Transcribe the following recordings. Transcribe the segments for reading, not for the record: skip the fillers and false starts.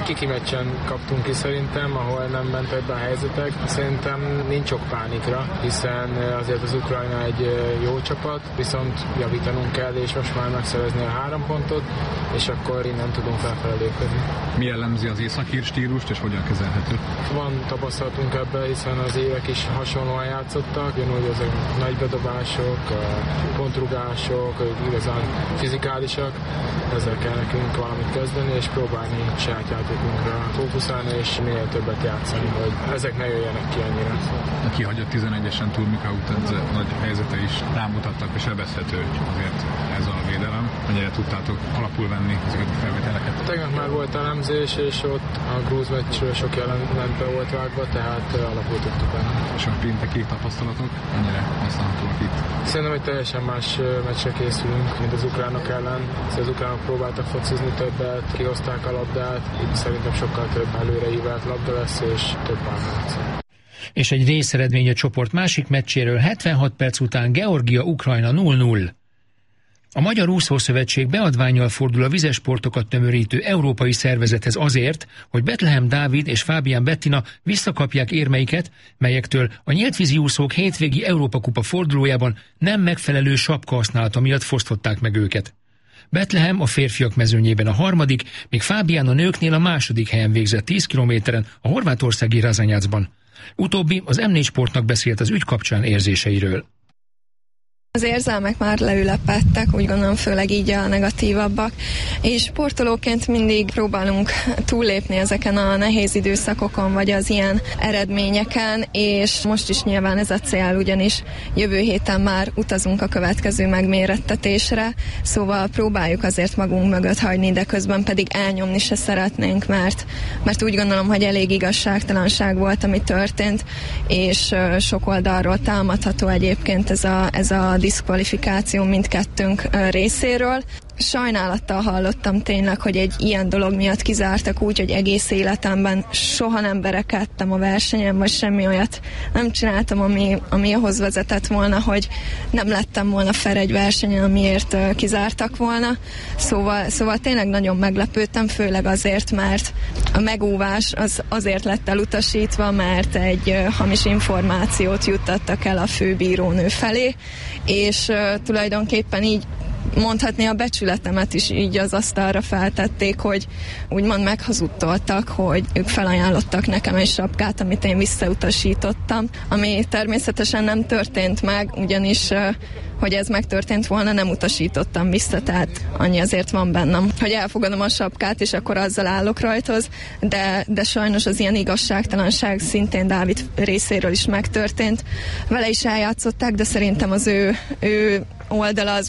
kiki meccsen kaptunk ki szerintem, ahol nem mentek be a helyzetek. Szerintem nincs ok pánikra, hiszen azért az Ukrajna egy jó csapat, viszont javítanunk kell, és most már megszerezni a 3 pontot, és akkor innen tudunk felfelé lépni. Mi jellemzi az északír stílust, és hogyan kezelhető? Van tapasztalatunk ebben, hiszen az évek is hasonlóan játszottak, ugyanúgy azok nagy bedobások, pontrugások, igazán fizikálisak, ezzel kell nekünk valamit kezdeni, és próbálni saját játékunkra fókuszálni, és minél többet játszani, hogy ezek ne jöjjenek ki annyira. A kihagyott 11-esen túl Mikhautadze nagy helyzete is rámutattak, és sebezhető azért ez a védelem. Mennyire tudtátok alapul venni ezeket a felvételeket? Tegnap már volt elemzés, és ott a grúz meccsről sok jelentbe volt vágva, tehát alapul tudtuk benne. És a pénteki tapasztalatok mennyire használhatóak itt? Szerintem, hogy teljesen más meccsre készülünk, mint az ukránok ellen. Az ukránok próbáltak focizni többet, kihozták a labdát, itt szerintem sokkal több előreívált labda lesz, és több párharc. És egy részeredmény a csoport másik meccséről 76 perc után Georgia-Ukrajna 0-0. A Magyar Úszószövetség beadvánnyal fordul a vizesportokat tömörítő európai szervezethez azért, hogy Betlehem Dávid és Fábián Bettina visszakapják érmeiket, melyektől a nyíltvízi úszók hétvégi Európa-kupa fordulójában nem megfelelő sapka használata miatt fosztották meg őket. Betlehem a férfiak mezőnyében a 3., míg Fábián a nőknél a 2. helyen végzett 10 kilométeren a horvátországi Razanyacban. Utóbbi az M4 Sportnak beszélt az ügy kapcsán érzéseiről. Az érzelmek már leülepedtek, úgy gondolom, főleg így a negatívabbak, és sportolóként mindig próbálunk túllépni ezeken a nehéz időszakokon, vagy az ilyen eredményeken, és most is nyilván ez a cél, ugyanis jövő héten már utazunk a következő megmérettetésre, szóval próbáljuk azért magunk mögött hagyni, de közben pedig elnyomni se szeretnénk, mert úgy gondolom, hogy elég igazságtalanság volt, ami történt, és sok oldalról támadható egyébként ez a diszkvalifikáció mindkettőnk részéről. Sajnálattal hallottam tényleg, hogy egy ilyen dolog miatt kizártak úgy, hogy egész életemben soha nem verekedtem a versenyen, vagy semmi olyat nem csináltam, ami ahhoz vezetett volna, hogy nem lettem volna fel egy versenyen, amiért kizártak volna. Szóval tényleg nagyon meglepődtem, főleg azért, mert a megóvás azért lett elutasítva, mert egy hamis információt juttattak el a főbírónő felé, és tulajdonképpen így mondhatni a becsületemet is így az asztalra feltették, hogy úgymond meghazudtoltak, hogy ők felajánlottak nekem egy sapkát, amit én visszautasítottam, ami természetesen nem történt meg, ugyanis hogy ez megtörtént volna, nem utasítottam vissza, tehát annyi azért van bennem, hogy elfogadom a sapkát, és akkor azzal állok rajthoz, de sajnos az ilyen igazságtalanság szintén Dávid részéről is megtörtént. Vele is eljátszották, de szerintem az ő oldala az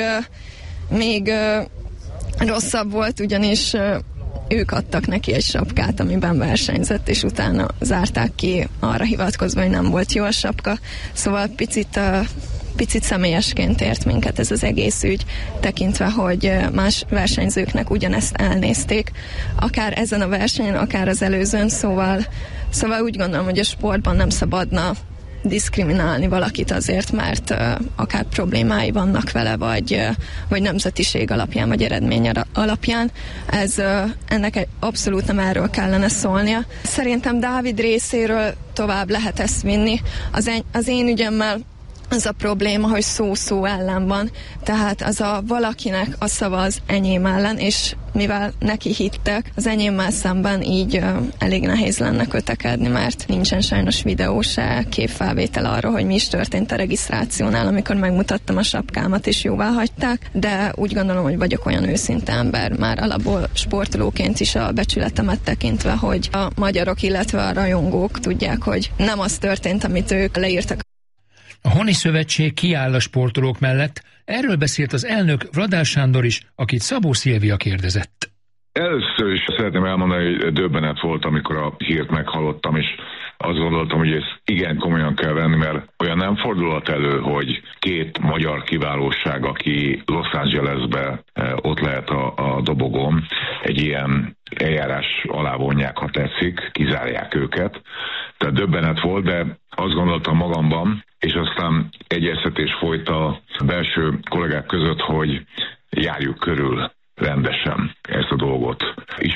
még rosszabb volt, ugyanis ők adtak neki egy sapkát, amiben versenyzett, és utána zárták ki arra hivatkozva, hogy nem volt jó a sapka. Szóval picit személyesként ért minket ez az egész ügy, tekintve, hogy más versenyzőknek ugyanezt elnézték, akár ezen a versenyen, akár az előzőn, szóval úgy gondolom, hogy a sportban nem szabadna diszkriminálni valakit azért, mert akár problémái vannak vele, vagy nemzetiség alapján, vagy eredmény alapján. Ennek abszolút nem erről kellene szólnia. Szerintem Dávid részéről tovább lehet ezt vinni. Az én ügyemmel az a probléma, hogy szó ellen van, tehát az a valakinek a szava az enyém ellen, és mivel neki hittek, az enyémmel szemben így elég nehéz lenne kötekedni, mert nincsen sajnos videó se képfelvétel arról, hogy mi is történt a regisztrációnál, amikor megmutattam a sapkámat és jóvá hagyták, de úgy gondolom, hogy vagyok olyan őszinte ember, már alapból sportolóként is a becsületemet tekintve, hogy a magyarok, illetve a rajongók tudják, hogy nem az történt, amit ők leírtak. A Honi Szövetség kiáll a sportolók mellett, erről beszélt az elnök Vladár Sándor is, akit Szabó Szilvia kérdezett. Először is szeretném elmondani, hogy döbbenet volt, amikor a hírt meghallottam, és azt gondoltam, hogy ezt igen komolyan kell venni, mert olyan nem fordulhat elő, hogy két magyar kiválóság, aki Los Angelesbe ott lehet a dobogón, egy ilyen eljárás alá vonják, ha tetszik, kizárják őket. Tehát döbbenet volt, de azt gondoltam magamban, és aztán egyeztetés folyt a belső kollégák között, hogy járjuk körül rendesen ezt a dolgot.